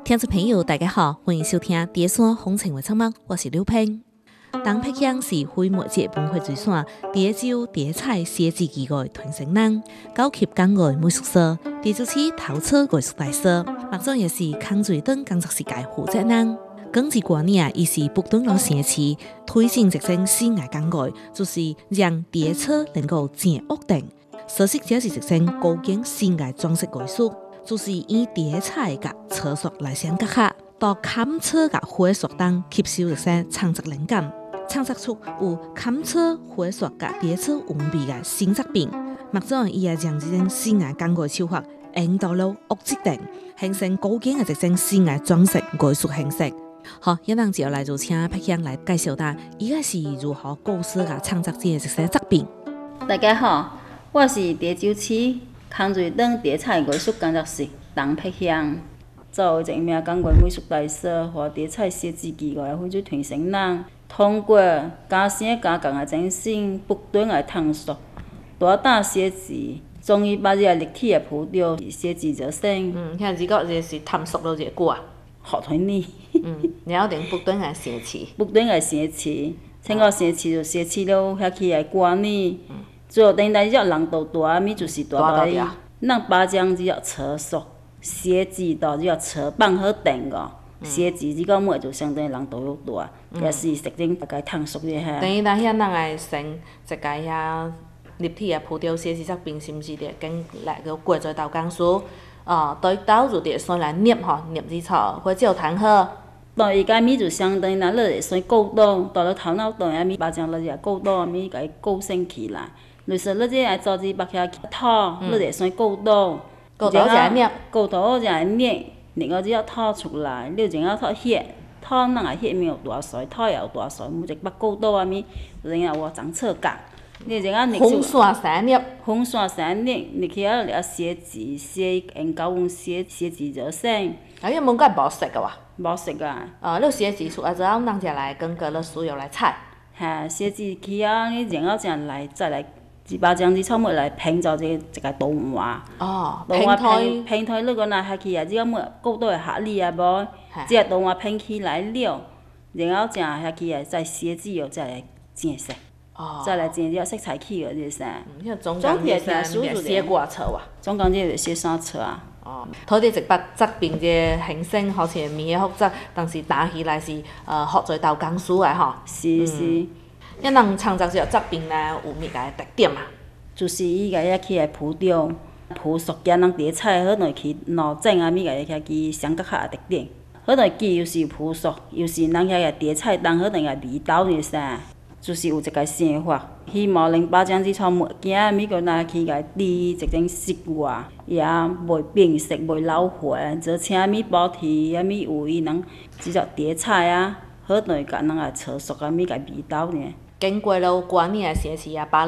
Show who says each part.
Speaker 1: 听众朋友，大家好，欢迎收听《蝶山风情话节目》，我是刘平。东北乡是非物质文化遗产，蝶酒、蝶菜、写字技艺传承人，高级工艺美术社，地主市陶瓷艺术大师，目前也是康水等工作世界负责人。更之过年，伊是不断老城市推进一种新的工艺，就是让蝶车能够正屋顶。设计这是一种高精新的装饰艺术。就是以蝶彩甲车塑来相结合，到砍车甲花塑中吸收一些创作灵感，创作出有砍车、花塑甲蝶车韵味的新作品。目前，伊也将这种新的工艺手法引到了屋脊顶，形成高精的一种新的装饰艺术形式。好，一人就来就请佩香来介绍他，伊个是如何构思甲创作这些作品。
Speaker 2: 大家好，我是蝶酒市康瑞等蝶彩艺术工作室董佩香，作为一名工艺美术大师和蝶彩写字技艺的非洲传承人，通过加深加工的精神，不断的探索，大胆写字，终于把这个立体的浮雕写字做成。
Speaker 1: 像这个就是探索了一个句啊。
Speaker 2: 好团呢。
Speaker 1: 然后不断的写词。
Speaker 2: 不断的写词，整个写词就写起了遐起的歌呢。最后等来只人大大咪就是大大的，咱把将只要车速，写字到只要车放好定个，写字这个物就相当于人大又大，也是实证大概探索一下。
Speaker 1: 等于咱遐咱来先一个遐立体的浮雕写字作品，是毋是得跟来个过做豆工书？对豆就得先来捏吼，捏字草，或者有弹好。
Speaker 2: 到伊个咪就相当于咱咧会先构图，到了头脑动遐咪把将了只构图咪甲伊构成起来。就是你这来做字把遐套，你会先构图，
Speaker 1: 构图才捏，
Speaker 2: 构图才捏，然后只要套出来，你然后套翕，套咱也翕咪有大细，套也有大细，每一把构图啊咪，然后我长册角。你然后
Speaker 1: 红线三捏，
Speaker 2: 红线三捏，你去遐了写字，写用高温写字就成。
Speaker 1: 伊门甲无色个哇？
Speaker 2: 无色啊。
Speaker 1: 你写字出来之后，咱才来跟个了需要来采。
Speaker 2: 哈，写字去啊，你然后才来再来。一把将之草木来拼做一个图画。图画拼台，你讲若下去啊，这个物构图会合理啊无？这个图画拼起来了，然后正下去啊，再写字哦，再来正色。再来正这色彩起个就是啥？
Speaker 1: 总共也写偌册哇？
Speaker 2: 总共这就写3册啊。
Speaker 1: 土地一把作品这形成好像面的复杂，但是打起来是学做豆工书的吼。
Speaker 2: 是。
Speaker 1: 咱人创作这个作品呢，有物个特点嘛？
Speaker 2: 就是伊个遐起来浮雕、朴素加人蝶彩，好两去脑整啊，咪个遐去相结合的特点。好两记又是朴素，又是咱遐个蝶彩当好两个味道是啥？就是有一个想法，希望能把将这草物件咪个拿去个滴一种色画，也袂变色、袂老化，而且咪保持也咪有伊人即个蝶彩啊，好两甲咱个车速啊咪个味道呢。
Speaker 1: 经过了过年的写词啊，把